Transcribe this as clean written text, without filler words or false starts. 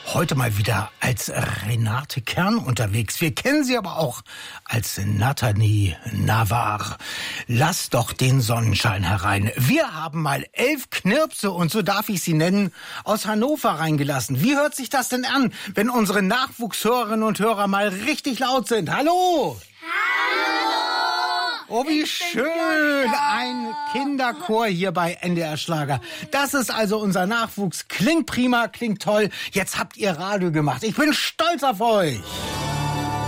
Heute mal wieder als Renate Kern unterwegs. Wir kennen sie aber auch als Nathalie Navarre. Lass doch den Sonnenschein herein. Wir haben mal 11 Knirpse, und so darf ich sie nennen, aus Hannover reingelassen. Wie hört sich das denn an, wenn unsere Nachwuchshörerinnen und Hörer mal richtig laut sind? Hallo! Oh, wie schön! Ein Kinderchor hier bei NDR Schlager. Das ist also unser Nachwuchs. Klingt prima, klingt toll. Jetzt habt ihr Radio gemacht. Ich bin stolz auf euch.